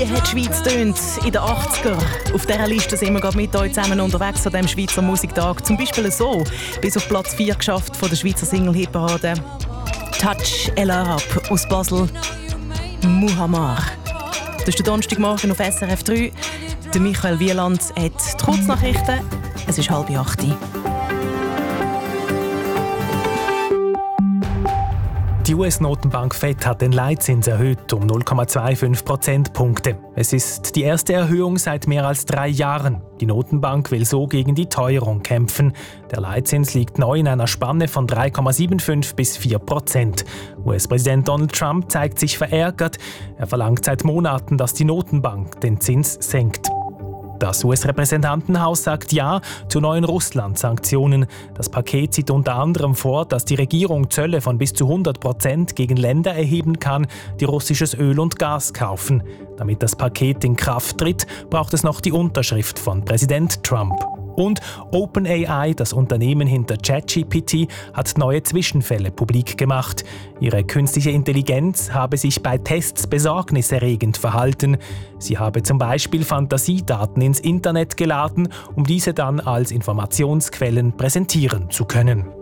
Wie hat die Schweiz tönt in den 80er? Auf dieser Liste sind wir gerade mit euch zusammen unterwegs an diesem Schweizer Musiktag. Zum Beispiel so, bis auf Platz 4 geschafft von der Schweizer Single-Hitparade. Touch El Arab aus Basel, Muhammar. Das ist der Donnerstagmorgen auf SRF 3. Der Michael Wieland hat die Kurznachrichten. Es ist 7:30. Die US-Notenbank FED hat den Leitzins erhöht um 0,25 Prozentpunkte. Es ist die erste Erhöhung seit mehr als 3 Jahren. Die Notenbank will so gegen die Teuerung kämpfen. Der Leitzins liegt neu in einer Spanne von 3,75 bis 4%. US-Präsident Donald Trump zeigt sich verärgert. Er verlangt seit Monaten, dass die Notenbank den Zins senkt. Das US-Repräsentantenhaus sagt Ja zu neuen Russland-Sanktionen. Das Paket sieht unter anderem vor, dass die Regierung Zölle von bis zu 100% gegen Länder erheben kann, die russisches Öl und Gas kaufen. Damit das Paket in Kraft tritt, braucht es noch die Unterschrift von Präsident Trump. Und OpenAI, das Unternehmen hinter ChatGPT, hat neue Zwischenfälle publik gemacht. Ihre künstliche Intelligenz habe sich bei Tests besorgniserregend verhalten. Sie habe zum Beispiel Fantasiedaten ins Internet geladen, um diese dann als Informationsquellen präsentieren zu können.